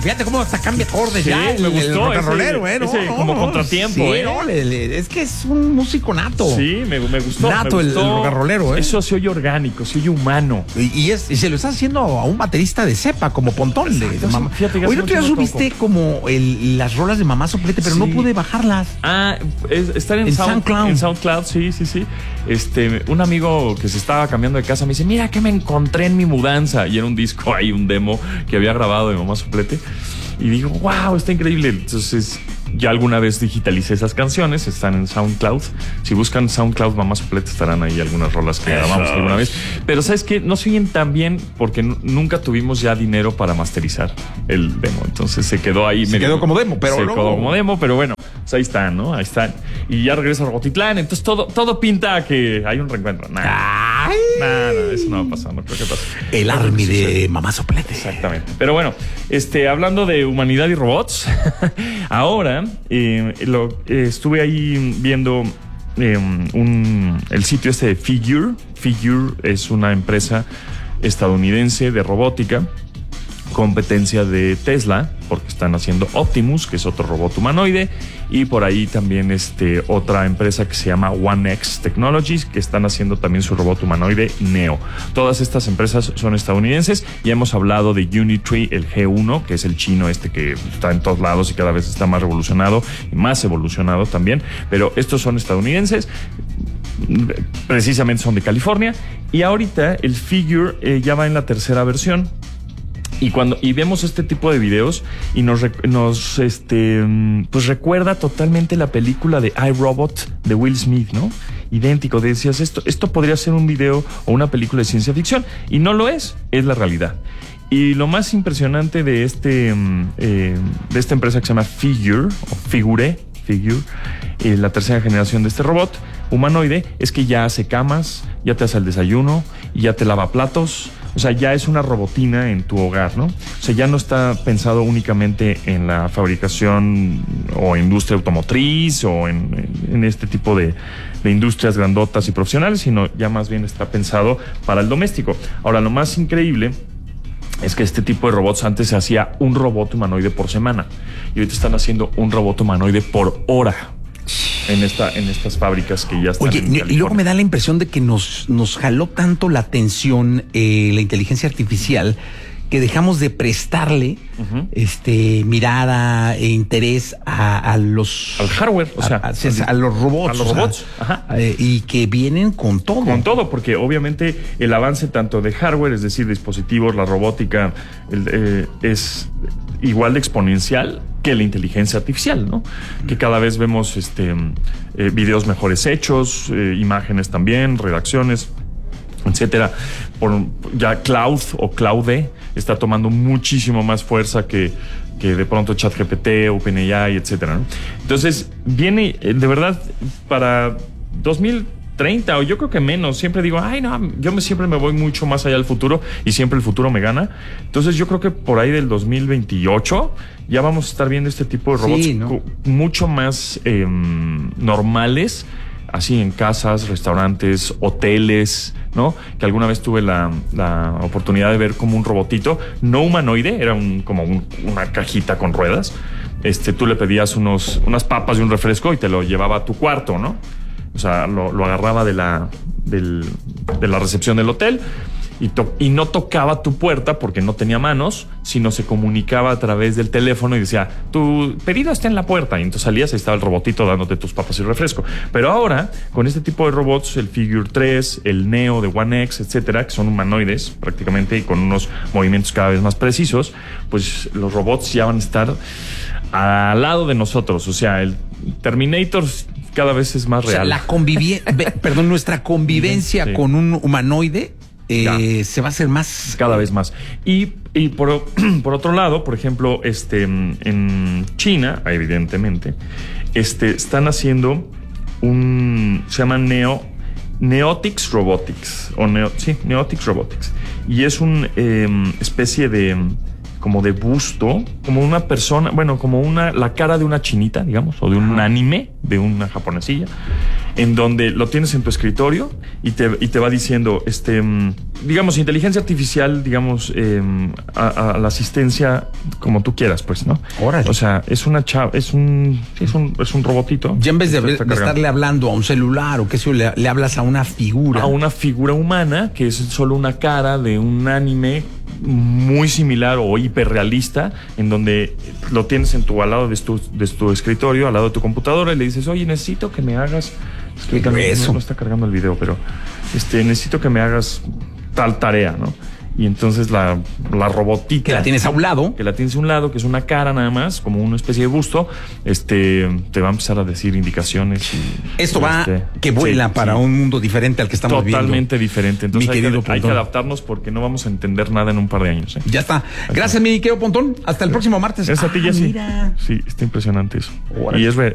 fíjate cómo hasta cambia acordes ya. Me gustó el rolero, como contratiempo, sí, es que es un músico nato. Sí, me gustó. Nato me gustó. el rolero, Eso se oye orgánico, se oye humano. Y se lo está haciendo a un baterista de cepa, como Pontón. De Mamá. Fíjate que hoy no te subiste como las rolas de Mamá Soplete, pero no pude bajarlas. Están en SoundCloud. En SoundCloud, sí. Un amigo que se estaba cambiando de casa me dice, mira que me encontré en mi mudanza. Y era un disco ahí, un demo que había grabado de Mamá Soplete. Y digo, wow, está increíble. Entonces, ya alguna vez digitalicé esas canciones, están en SoundCloud. Si buscan SoundCloud Mamá Soplete, estarán ahí algunas rolas que grabamos alguna vez. Pero ¿sabes qué? No se oyen tan bien porque nunca tuvimos ya dinero para masterizar el demo. Entonces se quedó ahí. Quedó como demo, pero quedó como demo, pero bueno, pues ahí están, ¿no? Ahí están. Y ya regresa a Robotitlán, entonces todo pinta a que hay un reencuentro. Nada, eso no va a pasar, no creo que pase. El Army de Mamá Soplete. Exactamente. Pero bueno, hablando de humanidad y robots, ahora estuve ahí viendo el sitio de Figure. Figure es una empresa estadounidense de robótica, competencia de Tesla, porque están haciendo Optimus, que es otro robot humanoide, y por ahí también otra empresa que se llama One X Technologies, que están haciendo también su robot humanoide Neo. Todas estas empresas son estadounidenses. Ya hemos hablado de Unitree, el G1, que es el chino que está en todos lados y cada vez está más revolucionado y más evolucionado también, pero estos son estadounidenses. Precisamente son de California, y ahorita el Figure ya va en la tercera versión. Y vemos este tipo de videos y nos pues recuerda totalmente la película de iRobot de Will Smith, ¿no? Idéntico. Decías, esto podría ser un video o una película de ciencia ficción, y no lo es la realidad. Y lo más impresionante de esta empresa que se llama Figure, la tercera generación de este robot humanoide, es que ya hace camas, ya te hace el desayuno, ya te lava platos. O sea, ya es una robotina en tu hogar, ¿no? O sea, ya no está pensado únicamente en la fabricación o industria automotriz o en este tipo de industrias grandotas y profesionales, sino ya más bien está pensado para el doméstico. Ahora, lo más increíble es que este tipo de robots antes se hacía un robot humanoide por semana, y ahorita están haciendo un robot humanoide por hora. En estas fábricas que ya están. Oye, y luego me da la impresión de que nos jaló tanto la atención la inteligencia artificial, que dejamos de prestarle mirada e interés al hardware, a los robots. A los robots. Y que vienen con todo. Con todo, porque obviamente el avance tanto de hardware, es decir, dispositivos, la robótica, es igual de exponencial que la inteligencia artificial, ¿no? Que cada vez vemos videos mejores hechos, imágenes también, redacciones, etcétera. Ya Cloud o Claude está tomando muchísimo más fuerza que de pronto ChatGPT, OpenAI, etcétera, ¿no? Entonces, viene de verdad para 2030, o yo creo que menos. Siempre digo, siempre me voy mucho más allá del futuro, y siempre el futuro me gana. Entonces yo creo que por ahí del 2028 ya vamos a estar viendo este tipo de robots, sí, ¿no? Mucho más normales, así en casas, restaurantes, hoteles, ¿no? Que alguna vez tuve la oportunidad de ver como un robotito, no humanoide, era una cajita con ruedas. Tú le pedías unas papas y un refresco y te lo llevaba a tu cuarto, ¿no? O sea, lo agarraba de la recepción del hotel y no tocaba tu puerta porque no tenía manos, sino se comunicaba a través del teléfono y decía, tu pedido está en la puerta. Y entonces salías y estaba el robotito dándote tus papas y refresco. Pero ahora, con este tipo de robots, el Figure 3, el Neo de One X, etcétera, que son humanoides prácticamente y con unos movimientos cada vez más precisos, pues los robots ya van a estar al lado de nosotros. O sea, el Terminator cada vez es más real. O sea, nuestra convivencia con un humanoide se va a hacer más. Cada vez más. Y por otro lado, por ejemplo, en China, evidentemente, están haciendo se llama Neotix Robotics. Neotix Robotics. Y es una especie de como de busto, como una persona, bueno, como la cara de una chinita, digamos, o de un anime, de una japonesilla, en donde lo tienes en tu escritorio y te va diciendo, digamos, inteligencia artificial, digamos, a la asistencia como tú quieras, pues, ¿no? Órale. O sea, es un robotito. Ya en vez de estarle hablando a un celular o qué sé yo, le hablas a una figura. A una figura humana que es solo una cara de un anime muy similar o hiperrealista, en donde lo tienes al lado de tu escritorio, al lado de tu computadora, y le dices, oye, necesito que me hagas... Es que también no está cargando el video, pero necesito que me hagas tal tarea, ¿no? Y entonces la robotita... Que la tienes a un lado. Que la tienes a un lado, que es una cara nada más, como una especie de busto, te va a empezar a decir indicaciones. Esto va que vuela para un mundo diferente al que estamos viviendo. Totalmente diferente. Entonces hay que Pontón. adaptarnos porque no vamos a entender nada en un par de años. Ya está. Gracias, mi querido Pontón. Hasta el próximo martes. Es a ti, Jessy. Mira. Sí, está impresionante eso. Órale. Y es